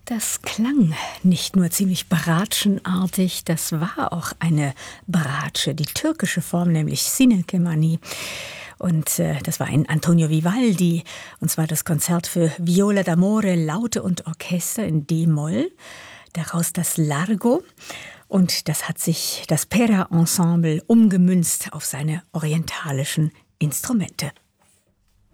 Das klang nicht nur ziemlich bratschenartig, das war auch eine Bratsche, die türkische Form, nämlich Sinekemani. Und das war ein Antonio Vivaldi, und zwar das Konzert für Viola d'Amore, Laute und Orchester in D-Moll, daraus das Largo. Und das hat sich das Pera-Ensemble umgemünzt auf seine orientalischen Instrumente.